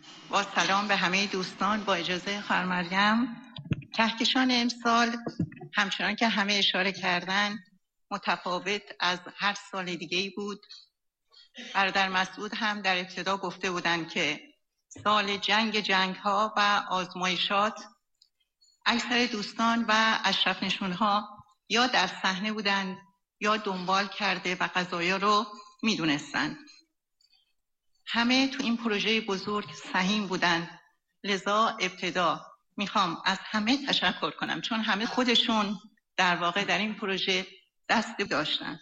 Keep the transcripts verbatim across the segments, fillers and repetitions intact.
با سلام به همه دوستان. با اجازه خانم مریم، کهکشان امسال همچنان که همه اشاره کردن متفاوت از هر سال دیگه‌ای بود. برادر مسعود هم در ابتدا گفته بودند که سال جنگ جنگ ها و آزمایشات، اکثر دوستان و اشرف نشونها یا در صحنه بودند یا دنبال کرده و قضایا رو میدونستند. همه تو این پروژه بزرگ سهیم بودند. لذا ابتدا میخوام از همه تشکر کنم، چون همه خودشون در واقع در این پروژه دست داشتن.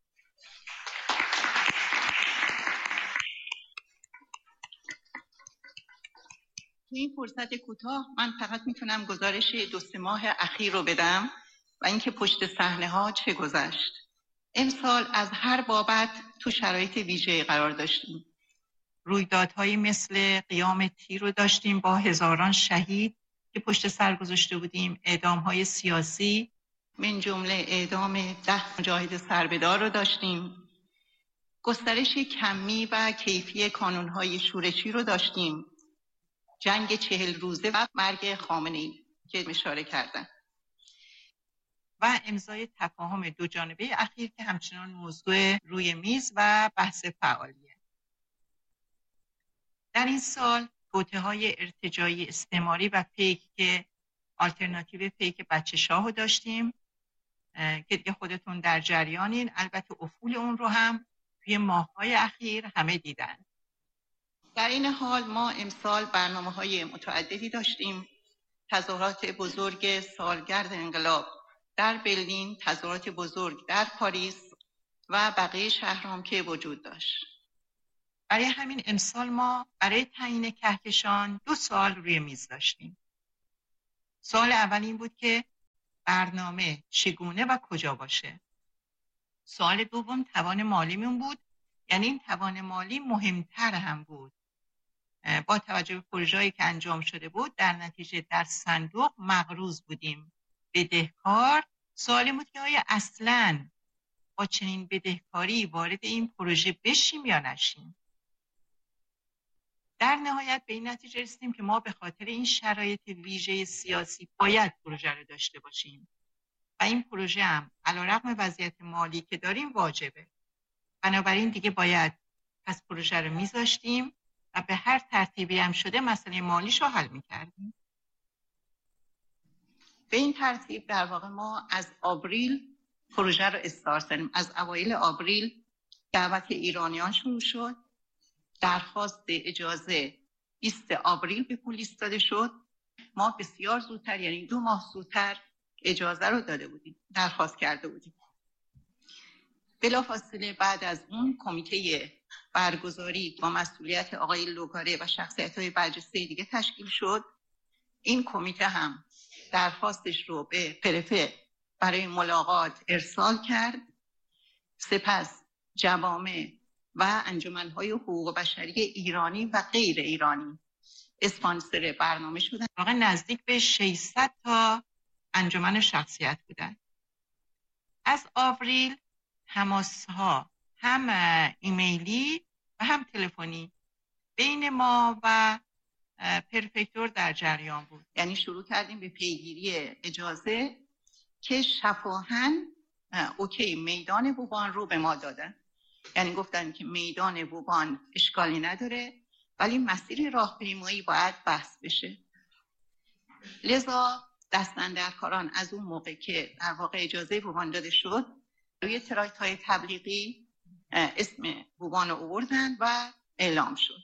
تو این فرصت کوتاه من فقط میتونم گزارش دو سه ماه اخیر رو بدم و اینکه پشت صحنه ها چه گذشت. امسال از هر بابت تو شرایط ویژه قرار داشتیم. رویدادهایی مثل قیام تیر رو داشتیم با هزاران شهید که پشت سر گذاشته بودیم. اعدام‌های سیاسی من جمله اعدام ده مجاهد سربدار رو داشتیم. گسترش کمی و کیفی کانون‌های شورشی رو داشتیم. جنگ چهل روزه و مرگ خامنه‌ای که اشاره کردن و امضای تفاهم دو جانبه اخیر که همچنان موضوع روی میز و بحث فعالیه. در این سال توطئه‌های ارتجاعی استعماری و فیک که آلترناتیو فیک بچه شاهو داشتیم که دیگه خودتون در جریانین. البته افول اون رو هم توی ماه‌های اخیر همه دیدن. در این حال ما امسال برنامه‌های متعددی داشتیم. تظاهرات بزرگ سالگرد انقلاب در برلین، تظاهرات بزرگ در پاریس و بقیه شهرام که وجود داشت. برای همین امسال ما برای تعیین کهکشان دو سوال روی میز داشتیم. سوال اول این بود که برنامه چگونه و کجا باشه. سوال دوم توان مالیمون بود، یعنی این توان مالی مهمتر هم بود. با توجه به پروژه‌ای که انجام شده بود در نتیجه در صندوق مقروض بودیم. بدهکار. سوال بود که آیا اصلاً با چنین بدهکاری وارد این پروژه بشیم یا نشیم. در نهایت به این نتیجه رسیدیم که ما به خاطر این شرایط ویژه سیاسی باید پروژه رو داشته باشیم و این پروژه هم علیرغم وضعیت مالی که داریم واجبه. بنابراین دیگه باید پس پروژه رو میذاشتیم و به هر ترتیبی هم شده مسئله مالیش رو حل میکردیم. به این ترتیب در واقع ما از آوریل پروژه رو استارت کردیم. از اوایل آوریل دعوت ایرانیان شروع شد. درخواست اجازه بیست آوریل به پلیس داده شد. ما بسیار زودتر، یعنی دو ماه زودتر اجازه رو داده بودیم، درخواست کرده بودیم. بلافاصله بعد از اون کمیته برگزاری با مسئولیت آقای لوگاره و شخصیت‌های برجسته دیگه تشکیل شد. این کمیته هم درخواستش رو به پرفه برای ملاقات ارسال کرد. سپس جوامع و انجمن‌های حقوق بشری ایرانی و غیر ایرانی اسپانسر برنامه شدن. واقعا نزدیک به ششصد تا انجمن شخصیت بودن. از آوریل تماس‌ها هم ایمیلی و هم تلفنی بین ما و پرفکتور در جریان بود. یعنی شروع کردیم به پیگیری اجازه که شفاهن اوکی میدان ووبان رو به ما دادن. یعنی گفتن که میدان ووبان اشکالی نداره ولی مسیر راهپیمایی باید بحث بشه. لذا دستاندرکاران از اون موقع که در واقع اجازه ووبان داده شد روی تراکت های تبلیغی اسم ووبان رو آوردن و اعلام شد.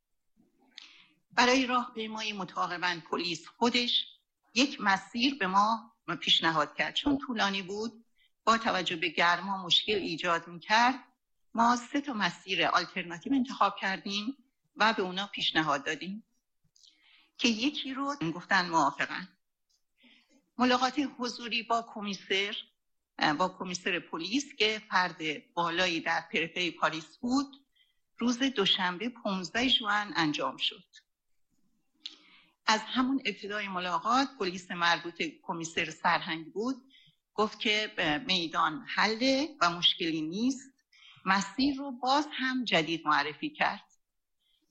برای راهپیمایی متعاقباً پلیس خودش یک مسیر به ما پیشنهاد کرد. چون طولانی بود، با توجه به گرما مشکل ایجاد می‌کرد. ما سه تا مسیر آلترناتیو انتخاب کردیم و به اونا پیشنهاد دادیم که یکی رو گفتن موافقن. ملاقات حضوری با کمیسر با کمیسر پلیس که فرد بالایی در پرفه پاریس بود روز دوشنبه پانزده ژوئن انجام شد. از همون ابتدای ملاقات پلیس مربوط کمیسر سرهنگ بود، گفت که میدان حله و مشکلی نیست. مسیر رو باز هم جدید معرفی کرد.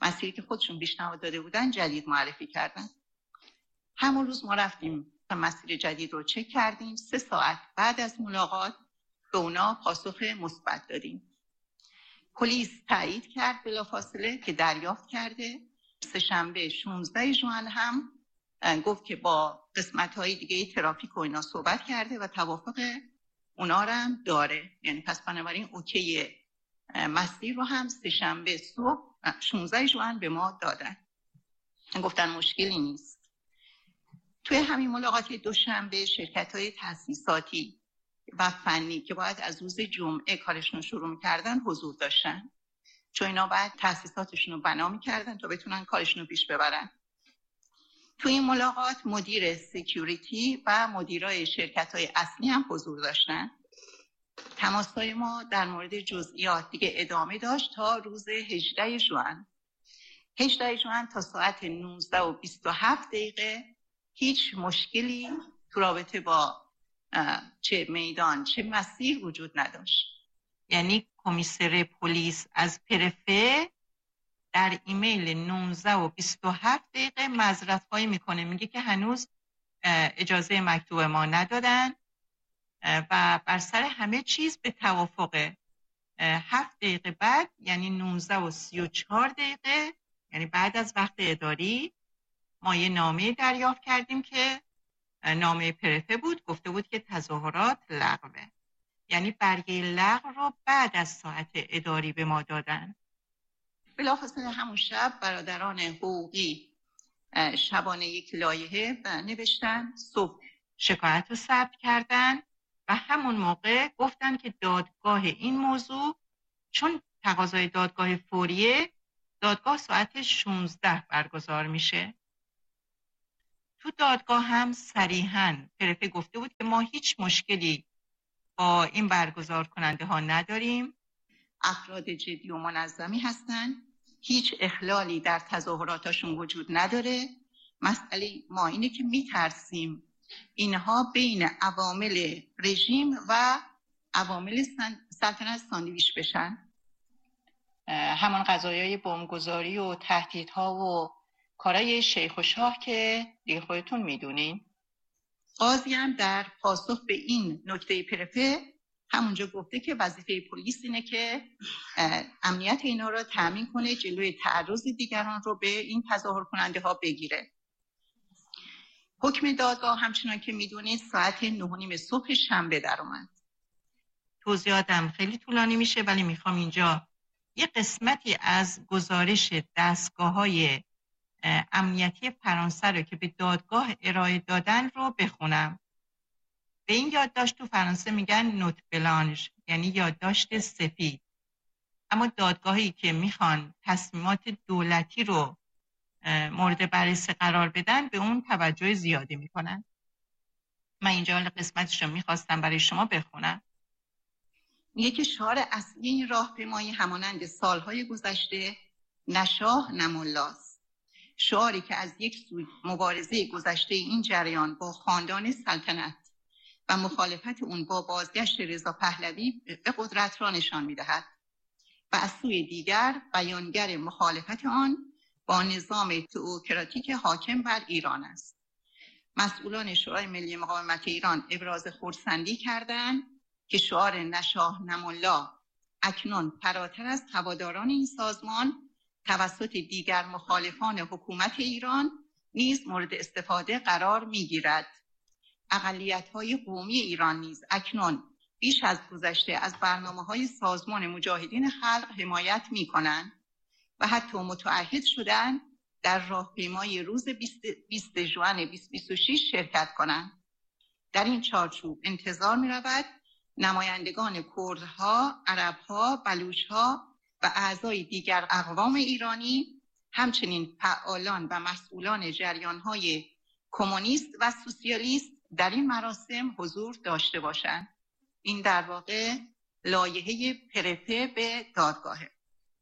مسیری که خودشون پیشنهاد داده بودن جدید معرفی کردن. همون روز ما رفتیم و مسیر جدید رو چک کردیم. سه ساعت بعد از ملاقات به اونا پاسخ مثبت دادیم. پلیس تایید کرد بلافاصله که دریافت کرده. سه‌شنبه شانزده ژوئن هم گفت که با قسمت‌های دیگه ترافیک و اینا صحبت کرده و توافق اونا رو هم داره. یعنی پس بنابراین اوکی مسیر رو هم سه‌شنبه صبح شانزده ژوئن به ما دادن. گفتن مشکلی نیست. توی همین ملاقات دوشنبه شرکت‌های تأسیساتی و فنی که باید از روز جمعه کارشون شروع می‌کردن حضور داشتن، چون اینا باید تأسیساتشون رو بنا می‌کردن تا بتونن کارشون رو پیش ببرن. توی این ملاقات مدیر سکیوریتی و مدیرای شرکت‌های اصلی هم حضور داشتن. تماس‌های ما در مورد جزئیات دیگه ادامه داشت تا روز هجدهم ژوئن. هجدهم ژوئن تا ساعت نوزده و بیست و هفت دقیقه هیچ مشکلی تو رابطه با چه میدان چه مسیر وجود نداشت. یعنی کمیسر پلیس از پرفه در ایمیل نوزده و بیست و هفت دقیقه معذرت‌خواهی میکنه، میگه که هنوز اجازه مکتوب ما ندادن و بر سر همه چیز به توافق. هفت دقیقه بعد یعنی نوزده و سی و چهار دقیقه یعنی بعد از وقت اداری ما یه نامه دریافت کردیم که نامه پرفه بود، گفته بود که تظاهرات لغوه. یعنی برگه لغو رو بعد از ساعت اداری به ما دادن. بلافاصله همون شب برادران حقوقی شبانه یک لایحه نوشتن، صبح شکایت رو ثبت کردن و همون موقع گفتن که دادگاه این موضوع، چون تقاضای دادگاه فوریه، دادگاه ساعت شانزده برگزار میشه. تو دادگاه هم صریحاً پرفه گفته بود که ما هیچ مشکلی با این برگزار کننده ها نداریم، افراد جدی و منظمی هستن، هیچ اخلالی در تظاهراتشون وجود نداره. مسئله ما اینه که میترسیم اینها بین عوامل رژیم و عوامل سلطنت ساندویچ بشن. همان قضایای بمبگذاری و تهدیدها و کارای شیخ و شاه که دیگه خودتون میدونین. قاضی هم در پاسخ به این نکته پرفه همونجا گفته که وظیفه پلیس اینه که امنیت اینا رو تامین کنه، جلوی تعرض دیگران رو به این تظاهر کننده ها بگیره. حکم دادگاه همچنان که میدونید ساعت نه و نیم صبح شنبه در اومد. توضیحاتم خیلی طولانی میشه ولی میخوام اینجا یه قسمتی از گزارش دستگاه‌های امنیتی فرانسه رو که به دادگاه ارائه دادن رو بخونم. به این یادداشت تو فرانسه میگن نوت بلانژ، یعنی یادداشت سفید. اما دادگاهی که میخوان تصمیمات دولتی رو مورد بررسی قرار بدن به اون توجه زیادی میکنن. من اینجا قسمتش رو میخواستم برای شما بخونم. میگه که شعار اصلی این راهپیمایی همانند سالهای گذشته نشاه نمولاست. شعاری که از یک سوی مبارزه گذشته این جریان با خاندان سلطنت و مخالفت اون با بازگشت رضا پهلوی به قدرت را نشان می‌دهد و از سوی دیگر بیانگر مخالفت آن با نظام تئوکراتیک حاکم بر ایران است. مسئولان شورای ملی مقاومت ایران ابراز خرسندی کردند که شعار نشاه نمالله اکنون فراتر از هواداران این سازمان توسط دیگر مخالفان حکومت ایران نیز مورد استفاده قرار می‌گیرد. اقلیت‌های قومی ایران نیز اکنون بیش از گذشته از برنامه‌های سازمان مجاهدین خلق حمایت می‌کنند و حتی متعهد شدند در راهپیمایی روز بیست ژوئن بیست و بیست و شش شرکت کنند. در این چارچوب انتظار می‌رود نمایندگان کردها، عرب‌ها، بلوچ‌ها و اعضای دیگر اقوام ایرانی، همچنین فعالان و مسئولان جریان‌های کمونیست و سوسیالیست در این مراسم حضور داشته باشند. این در واقع لایحه پرفه به دادگاهه.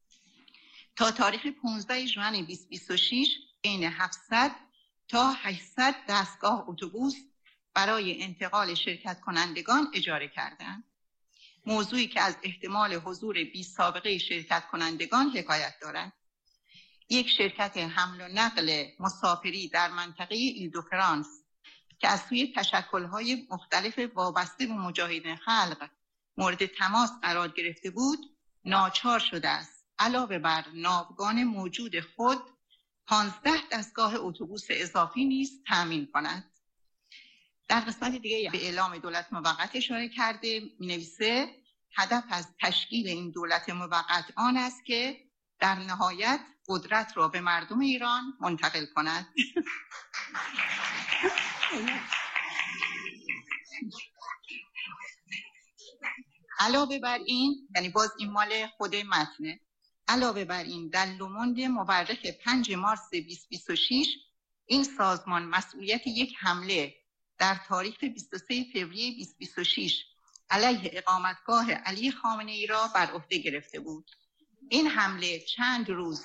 تا تاریخ پانزده ژوئن بیست و بیست و شش بین هفتصد تا هشتصد دستگاه اتوبوس برای انتقال شرکت کنندگان اجاره کردند. موضوعی که از احتمال حضور بی سابقه شرکت کنندگان حکایت دارد. یک شرکت حمل و نقل مسافری در منطقه ایل دو فرانس که از سوی تشکل‌های مختلف وابسته به مجاهدین خلق مورد تماس قرار گرفته بود، ناچار شده است علاوه بر ناوگان موجود خود پانزده دستگاه اتوبوس اضافی نیز تامین کند. در قسمت دیگه به اعلام دولت موقت اشاره کرده، می‌نویسه هدف از تشکیل این دولت موقت آن است که در نهایت قدرت را به مردم ایران منتقل کند. علاوه بر این، یعنی باز این مال خود متنه، علاوه بر این در لوموند مورخ پنج مارس بیست بیست و شش این سازمان مسئولیت یک حمله در تاریخ بیست و سه فوریه بیست بیست و شش علیه اقامتگاه علی خامنه‌ای را بر عهده گرفته بود. این حمله چند روز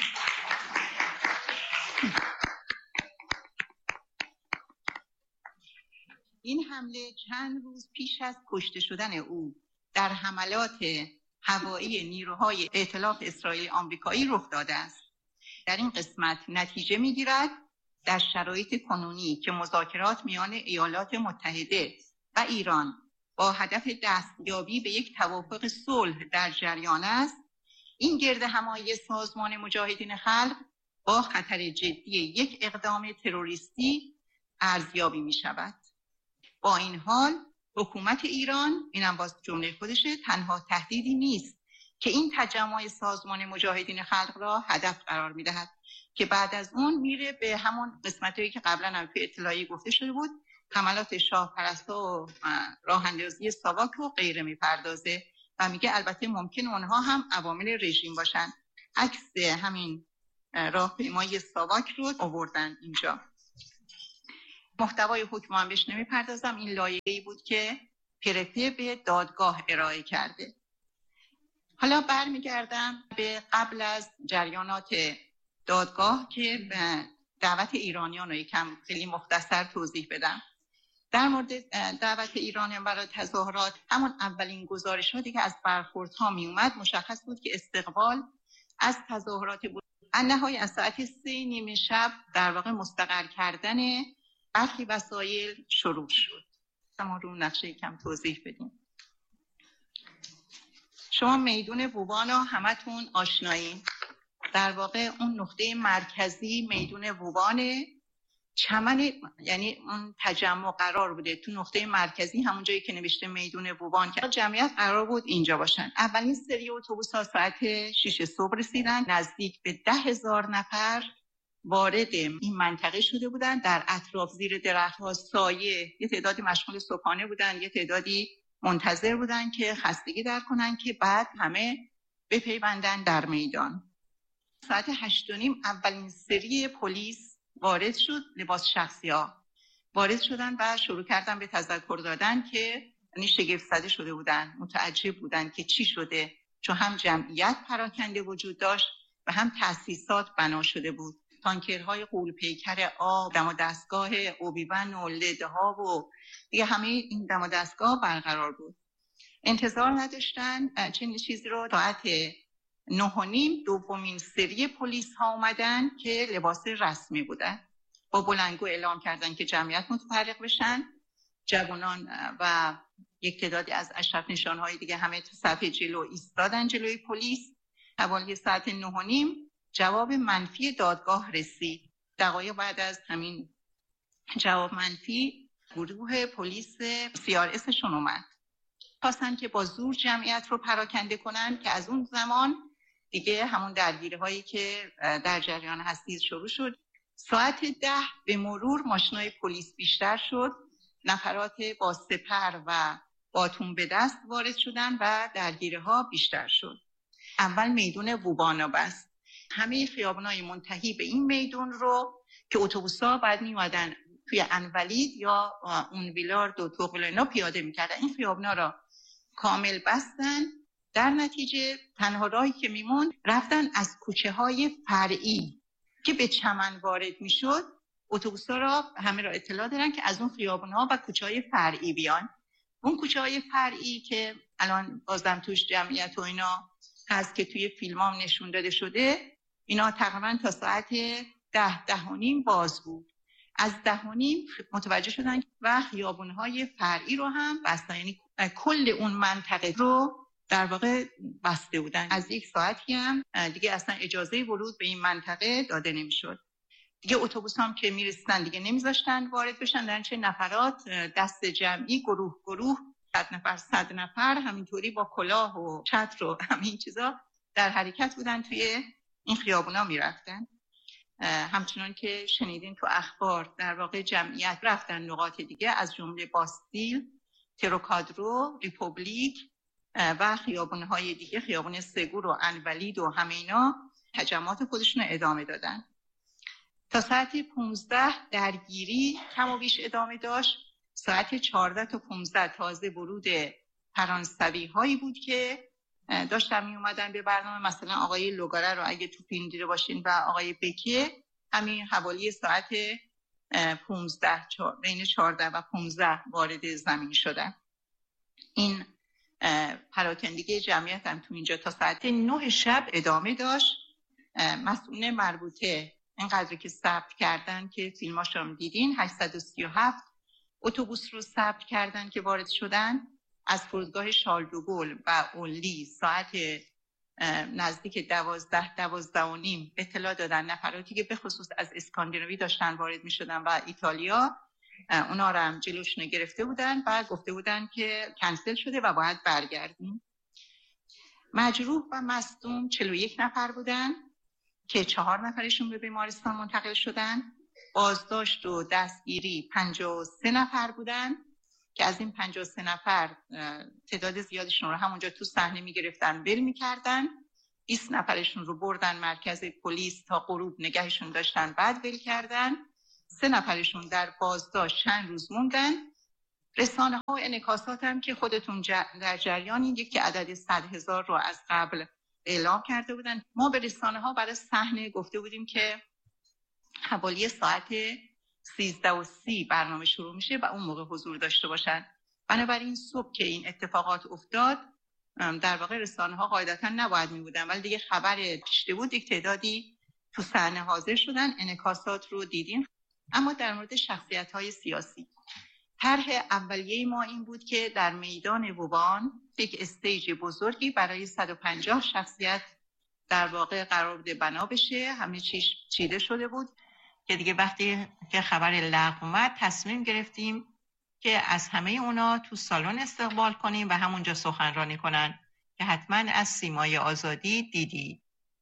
این حمله چند روز پیش از کشته شدن او در حملات هوایی نیروهای ائتلاف اسرائیلی آمریکایی رخ داده است. در این قسمت نتیجه می‌گیرد در شرایط کنونی که مذاکرات میان ایالات متحده و ایران با هدف دستیابی به یک توافق صلح در جریان است، این گرد همایی سازمان مجاهدین خلق با خطر جدی یک اقدام تروریستی ارزیابی می شود. با این حال حکومت ایران، اینم باز جمله خودشه، تنها تهدیدی نیست که این تجمع سازمان مجاهدین خلق را هدف قرار می دهد که بعد از اون میره به همون قسمتایی که قبلا هم توی اطلاعیه گفته شده بود، حملات شاه پرستا و راه اندازی ساواک و غیره میپردازه و میگه البته ممکن اونها هم عوامل رژیم باشن. عکس همین راهپیمایی ساواک رو آوردن اینجا. محتوای حکم هم بهش نمیپردازم، این لایحه‌ای بود که پرفه به دادگاه ارائه کرده. حالا برمیگردم به قبل از جریانات دادگاه که دعوت ایرانیان رو یکم خیلی مختصر توضیح بدم. در مورد دعوت ایرانیان برای تظاهرات، همون اولین گزارشاتی که از برخوردها می اومد مشخص بود که استقبال از تظاهرات بود. انهای از ساعت سه نیمه شب در واقع مستقر کردن برخی وسایل شروع شد. ما رو نقشه یکم توضیح بدیم. شما میدون ووبان رو همتون آشنایین. در واقع اون نقطه مرکزی میدون ووبانه، چمن، یعنی اون تجمع قرار بوده تو نقطه مرکزی، همون جایی که نوشته میدون ووبان که جمعیت قرار بود اینجا باشن. اولین سری اتوبوس‌ها ساعت شش صبح رسیدن، نزدیک به ده هزار نفر وارد این منطقه شده بودن. در اطراف زیر درخت‌ها سایه، یه تعدادی مشغول صبحانه بودن، یه تعدادی منتظر بودن که خستگی در کنن که بعد همه بپیوندن در میدان. ساعت هشت و نیم اولین سری پلیس وارد شد، لباس شخصی ها وارد شدن و شروع کردن به تذکر دادن که یعنی شگفت زده شده بودن، متعجب بودن که چی شده، چون هم جمعیت پراکنده وجود داشت و هم تأسیسات بنا شده بود. تانکرهای غول پیکر آب، دم و دستگاه اوبیون و لده ها و دیگه همه این دم و دستگاه برقرار بود. انتظار نداشتن چنین چیزی رو. ساعت نه و نیم دومین سری پلیس ها اومدن که لباس رسمی بودن، با بلندگو اعلام کردن که جمعیت متفرق بشن. جوانان و یک تعدادی از اشرف نشان های دیگه همه تو صفحه جلو ایستادن جلوی پلیس. حوالی ساعت نه و نیم جواب منفی دادگاه رسید. دقایق بعد از همین جواب منفی گروه پلیس سی آر اسشون اومد، خواستن که با زور جمعیت رو پراکنده کنن که از اون زمان دیگه همون درگیری هایی که در جریان هستی شروع شد. ساعت ده به مرور ماشینای پلیس بیشتر شد، نفرات با سپر و باتون به دست وارد شدن و درگیری ها بیشتر شد. اول میدون ووبانا بست، همه خیابانای منتهی به این میدون رو که اتوبوس‌ها بعد میومدن توی انولید یا اون ویلارد و توقلونا پیاده میکردن، این خیابانا رو کامل بستن. در نتیجه تنها راهی که میموند رفتن از کوچه های فرعی که به چمن وارد میشد. اتوبوس‌ها را همه را اطلاع دارن که از اون خیابان‌ها و کوچه های فرعی بیان. اون کوچه های فرعی که الان بازم توش جمعیت و اینا هست که توی فیلم هم نشون داده شده، اینا تقریبا تا ساعت ده ده و نیم باز بود. از ده و نیم متوجه شدن و خیابون‌های فرعی رو هم بستن، یعنی کل اون منطقه رو در واقع بسته بودن. از یک ساعتی هم دیگه اصلا اجازه ورود به این منطقه داده نمیشد. دیگه اتوبوس هم که میرسیدن دیگه نمیذاشتن وارد بشن، در چه نفرات دست جمعی گروه گروه صد نفر صد نفر همینطوری با کلاه و چتر و همین چیزا در حرکت بودن توی این خیابونا میرفتن. همچنان که شنیدین تو اخبار در واقع جمعیت رفتن نقاط دیگه از جمله باستیل، تروکادرو، ریپوبلیک و خیابون‌های دیگه، خیابون سگور و انولید و همه اینا تجمعات خودشون رو ادامه دادن. تا ساعت پونزده درگیری کم و بیش ادامه داشت. ساعت چهارده تا پونزده تازه ورود فرانسوی هایی بود که داشتن می اومدن به برنامه، مثلا آقای لوگاره رو اگه تو فیلم دیده باشین و آقای بکیه همین حوالی ساعت پونزده بین چهارده و پونزده وارد زمین شدن. این پراکندگی جمعیت هم تو اینجا تا ساعت نه شب ادامه داشت. مسئول مربوطه اینقدر که ثبت کردن که فیلماش هم دیدین، هشتصد و سی و هفت اتوبوس رو ثبت کردن که وارد شدن از فرودگاه شارل دوگل و اونلی. ساعت نزدیک دوازده دوازده و نیم اطلاع دادن نفراتی که به خصوص از اسکاندیناوی داشتن وارد می شدن و ایتالیا، اونا رو هم جلوشون گرفته بودن و گفته بودن که کنسل شده و باید برگردیم. مجروح و مصدوم چهل و یک نفر بودن که چهار نفرشون به بیمارستان منتقل شدن. بازداشت و دستگیری پنجاه و سه نفر بودن که از این پنجاه و سه نفر تعداد زیادشون رو همونجا تو صحنه میگرفتن ول میکردن. بیست نفرشون رو بردن مرکز پلیس تا غروب نگهشون داشتن، بعد ول کردن. سه نفرشون در بازداشت چند روز موندن. رسانه ها و انعکاسات هم که خودتون در جریان این یکی عدد صد هزار رو از قبل اعلام کرده بودن. ما به رسانه ها برای صحنه گفته بودیم که حوالی ساعت سیزده و سی برنامه شروع میشه و اون موقع حضور داشته باشن. بنابراین صبح که این اتفاقات افتاد در واقع رسانه ها قاعدتا نباید می بودن، ولی دیگه خبر پیشته بود، یک تعدادی تو صحنه حاضر شدن. انعکاسات رو دیدیم. اما در مورد شخصیت های سیاسی، طرح اولیه ما این بود که در میدان ووبان یک استیج بزرگی برای صد و پنجاه شخصیت در واقع قرار بوده بنا بشه. همه چیز چیده شده بود که دیگه وقتی که خبر لغو اومد تصمیم گرفتیم که از همه اونا تو سالن استقبال کنیم و همونجا سخنرانی کنن که حتما از سیمای آزادی دیدی.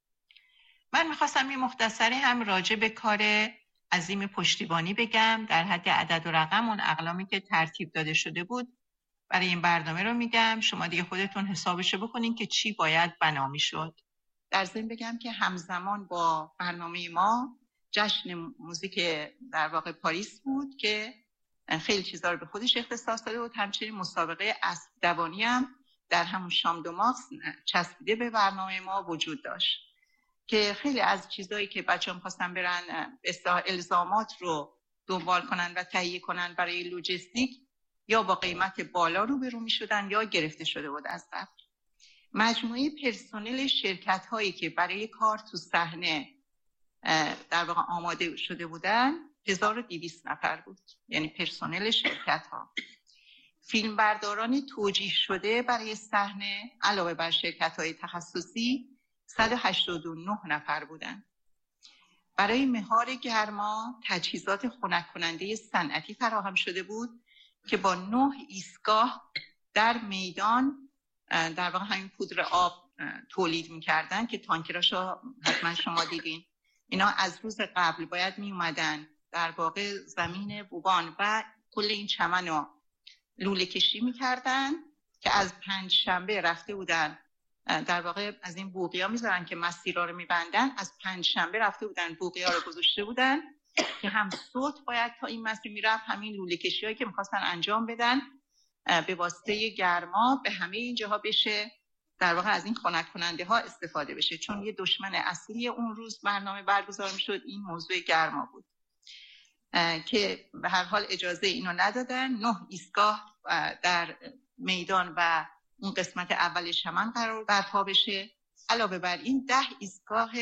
من میخواستم این مختصری هم راجع به کار عظیم پشتیبانی بگم. در حد عدد و رقم اون اقلامی که ترتیب داده شده بود برای این برنامه رو میگم، شما دیگه خودتون حسابشو بکنین که چی باید بنا میشد. در ضمن بگم که همزمان با برنامه ما جشن موزیک در واقع پاریس بود که خیلی چیزا رو به خودش اختصاص داده بود. همچنین مسابقه اسب دوانی هم در همون شام دو مارس چسبیده به برنامه ما وجود داشت که خیلی از چیزایی که بچه‌ها می‌خواستن برن الزامات رو دنبال کنن و تهیه کنن برای لوجستیک یا با قیمت بالا روبرو می‌شدن یا گرفته شده بود از قبل. مجموعه پرسنل شرکت‌هایی که برای کار تو صحنه در واقع آماده شده بودن هزار و دویست نفر بود، یعنی پرسنل شرکت‌ها. فیلمبرداران توجیه شده برای صحنه علاوه بر شرکت‌های تخصصی صد و هشتاد و نه نفر بودند. برای مهار گرما تجهیزات خنک کننده صنعتی فراهم شده بود که با نه ایستگاه در میدان در واقع همین پودر آب تولید می‌کردن که تانکراشو حتما شما دیدین. اینا از روز قبل باید می اومدن در واقع زمین ووبان و کل این چمن رو لوله کشی می‌کردن که از پنج شنبه رفته بودن در واقع از این بوقیا میذارن که مسیرها رو میبندن. از پنج شنبه رفته بودن بوقیا رو گذاشته بودن که هم صوت باید تا این مسیر میرفت، همین لوله کشی هایی که میخواستن انجام بدن به واسطه گرما به همه این جاها بشه در واقع از این خنک کننده ها استفاده بشه، چون یه دشمن اصلی اون روز برنامه برگزار میشد این موضوع گرما بود که به هر حال اجازه اینو ندادن. نه ایستگاه در میدان و اون قسمت اول چمن قرار برپا بشه. علاوه بر این ده ایستگاه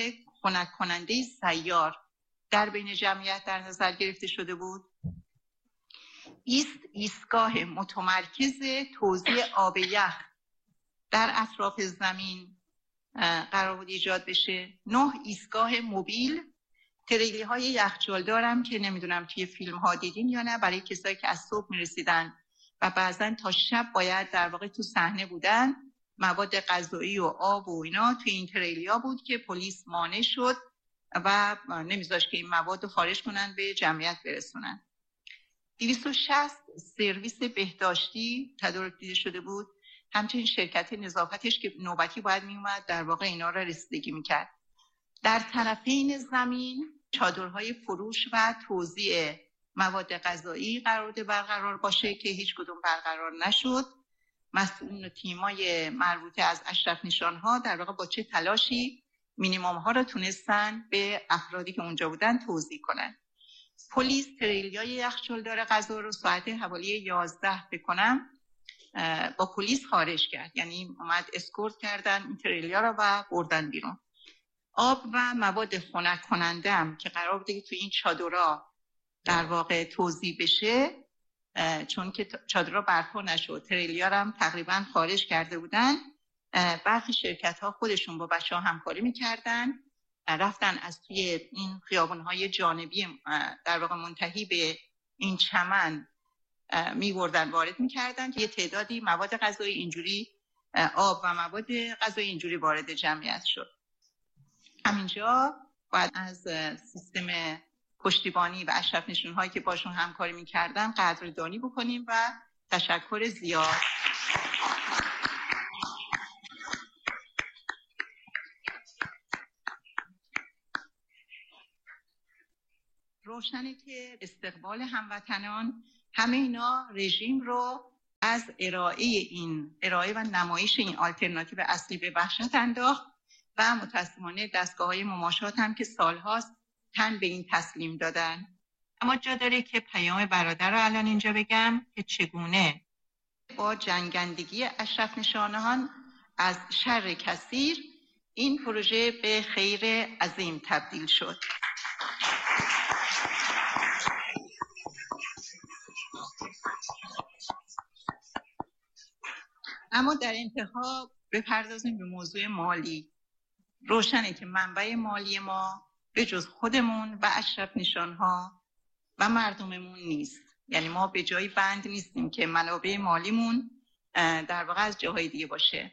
خنک کننده سیار در بین جمعیت در نظر گرفته شده بود. بیست ایستگاه متمرکز توزیع آب یخ در اطراف زمین قرار بود ایجاد بشه. نه ایستگاه موبیل، تریلی های یخچال دارم که نمیدونم توی فیلم ها دیدین یا نه، برای کسایی که از صبح میرسیدن و بعضن تا شب باید در واقع تو صحنه بودن، مواد غذایی و آب و اینا توی این تریلی ها بود که پلیس مانع شد و نمیذاشت که این مواد رو خارج کنن به جمعیت برسونن. دویست و شصت سرویس بهداشتی تدارک دیده شده بود، همچنین شرکت نظافتش که نوبتی باید میومد در واقع اینا را رسیدگی میکرد. در طرفین زمین چادرهای فروش و توزیع مواد غذایی قرار بود برقرار باشه که هیچ کدوم برقرار نشد. مسئولین و تیمای مربوطه از اشرف نشانها در واقع با چه تلاشی مینیمم ها را تونستن به افرادی که اونجا بودن توزیع کنن. پلیس تریلیای یخچالدار غذا رو ساعت حوالی یازده بکنم با پلیس خارج کرد، یعنی اومد اسکورت کردن این تریلیا رو و بردن بیرون. آب و مواد خنک کننده هم که قرار بوده که توی این چادرها در واقع توزیع بشه، چون که چادرها برپا نشد، تریلیا رو هم تقریبا خارج کرده بودن، برخی شرکت ها خودشون با بچه ها همکاری میکردن، رفتن از توی این خیابون های جانبی در واقع منتهی به این چمن می‌بردن وارد می‌کردن که یه تعدادی مواد غذایی اینجوری، آب و مواد غذایی اینجوری وارد جمعیت شد. همینجا باید از سیستم پشتیبانی و اشرف نشون‌هایی که باشون همکاری می‌کردن قدردانی بکنیم و تشکر زیاد. روشنه که استقبال هموطنان همه اینا رژیم رو از ارائه این ارائه و نمایش این آلترناتیو اصلی به وحشت انداخت و متأسفانه دستگاه‌های مماشات هم که سالهاست تن به این تسلیم دادن. اما جا داره که پیام برادر رو الان اینجا بگم که چگونه با جنگندگی اشرف نشانهان از شر کثیر این پروژه به خیر عظیم تبدیل شد. اما در انتها بپردازیم به موضوع مالی. روشنه که منبع مالی ما به جز خودمون و اشرف نشانها و مردممون نیست. یعنی ما به جایی بند نیستیم که منابع مالیمون در واقع از جاهای دیگه باشه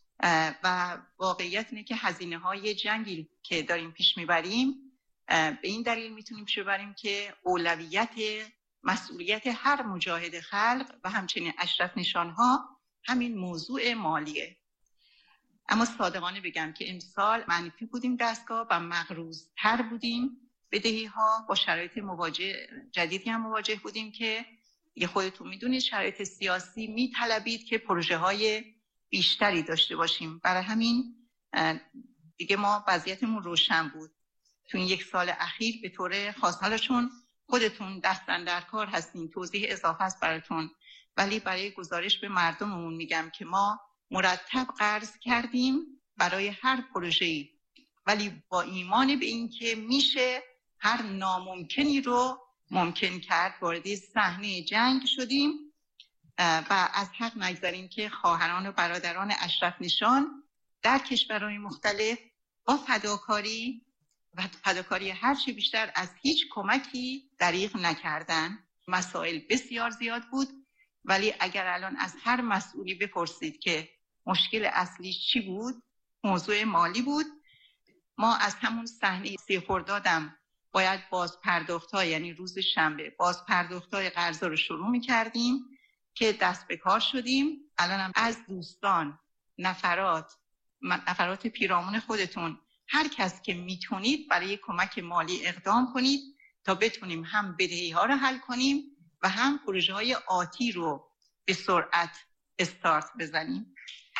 و واقعیت اینه که هزینه های جنگی که داریم پیش میبریم به این دلیل میتونیم پیش ببریم که اولویت مسئولیت هر مجاهد خلق و همچنین اشرف نشانها همین موضوع مالیه. اما صادقانه بگم که امسال منفی بودیم دستگاه و مغروض‌تر بودیم بدهی ها، با شرایط مواجه جدیدی هم مواجه بودیم که یه خودتون میدونید شرایط سیاسی میطلبید که پروژه های بیشتری داشته باشیم. برای همین دیگه ما وضعیتمون روشن بود. تو این یک سال اخیر به طور خاص، حالا چون خودتون دستن در کار هستین توضیح اضافه است براتون، ولی برای گزارش به مردممون میگم که ما مرتب قرض کردیم برای هر پروژه‌ای، ولی با ایمان به این که میشه هر ناممکنی رو ممکن کرد. وارد صحنه جنگ شدیم و از حق نگذاریم که خواهران و برادران اشرف نشان در کشورهای مختلف با فداکاری و فداکاری هرچی بیشتر از هیچ کمکی دریغ نکردن. مسائل بسیار زیاد بود، ولی اگر الان از هر مسئولی بپرسید که مشکل اصلیش چی بود، موضوع مالی بود. ما از همون صحنه سی خردادم باید باز پرداخت‌ها، یعنی روز شنبه باز پرداخت‌های قرضا رو شروع می‌کردیم که دست به کار شدیم. الان هم از دوستان، نفرات نفرات پیرامون خودتون، هر کس که میتونید برای کمک مالی اقدام کنید تا بتونیم هم بدهی‌ها رو حل کنیم و هم پروژه‌های آتی رو به سرعت استارت بزنیم.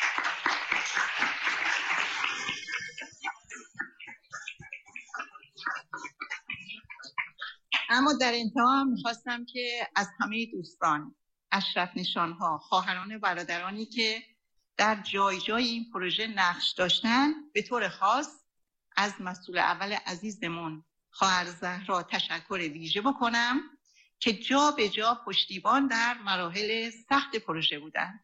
اما در انتها میخواستم که از همه دوستان، اشرف نشانها، خواهران و برادرانی که در جای جای این پروژه نقش داشتن، به طور خاص از مسئول اول عزیزمون خواهر زهرا تشکر ویژه بکنم که جا به جا پشتیبان در مراحل سخت پروژه بودن.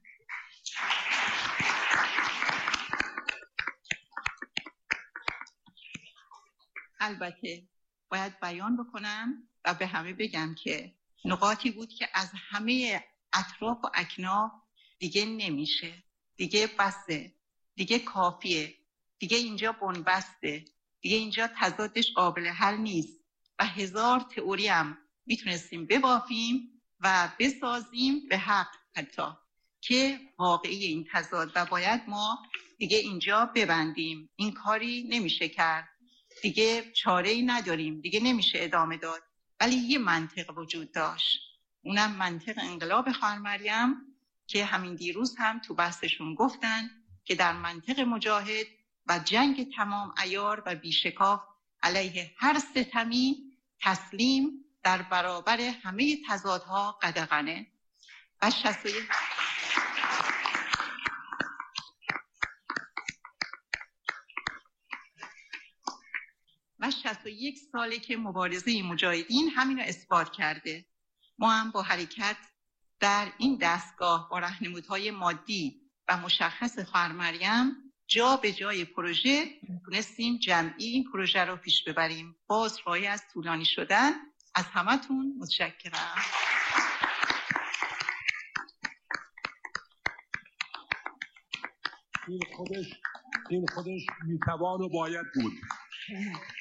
البته باید بیان بکنم و به همه بگم که نقاطی بود که از همه اطراف و اکناف دیگه نمیشه، دیگه بسه، دیگه کافیه، دیگه اینجا بنبسته، دیگه اینجا تضادش قابل حل نیست و هزار تئوری هم میتونستیم ببافیم و بسازیم به حق حتی که واقعی این تضاد و باید ما دیگه اینجا ببندیم. این کاری نمیشه کرد، دیگه چاره‌ای نداریم، دیگه نمیشه ادامه داد. ولی یه منطق وجود داشت، اونم منطق انقلاب خواهر مریم که همین دیروز هم تو بحثشون گفتن که در منطق مجاهد و جنگ تمام عیار و بیشکاف علیه هر ستمی تسلیم در برابر همه تضادها قدغنه. و شصت و یک و شصت و یک ساله که مبارزه مجاهدین همین رو اثبات کرده. ما هم با حرکت در این دستگاه با راهنمودهای مادی و مشخص خواهر مریم جا به جای پروژه تونستیم جمعی این پروژه رو پیش ببریم. باز رای از طولانی شدن از همتون متشکرم. این خودش این خودش میتوان و باید بود.